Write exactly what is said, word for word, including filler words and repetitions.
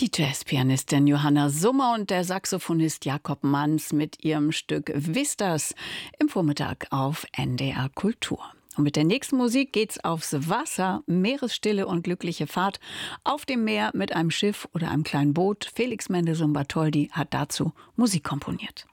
Die Jazzpianistin Johanna Summer und der Saxophonist Jakob Manns mit ihrem Stück Vistas im Vormittag auf N D R Kultur. Und mit der nächsten Musik geht's aufs Wasser, Meeresstille und glückliche Fahrt auf dem Meer mit einem Schiff oder einem kleinen Boot. Felix Mendelssohn Bartholdy hat dazu Musik komponiert.